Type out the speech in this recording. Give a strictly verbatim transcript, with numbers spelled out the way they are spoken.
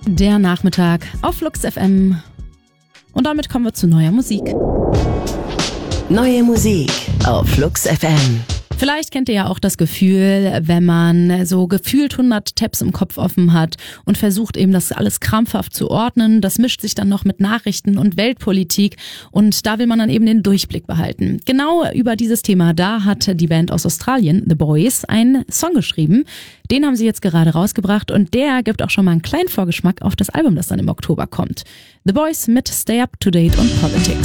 Der Nachmittag auf Flux F M. Und damit kommen wir zu neuer Musik. Neue Musik auf Flux F M. Vielleicht kennt ihr ja auch das Gefühl, wenn man so gefühlt hundert Tabs im Kopf offen hat und versucht eben das alles krampfhaft zu ordnen. Das mischt sich dann noch mit Nachrichten und Weltpolitik und da will man dann eben den Durchblick behalten. Genau über dieses Thema, da hat die Band aus Australien, The Boys, einen Song geschrieben. Den haben sie jetzt gerade rausgebracht und der gibt auch schon mal einen kleinen Vorgeschmack auf das Album, das dann im Oktober kommt. The Boys mit Stay Up to Date on Politics.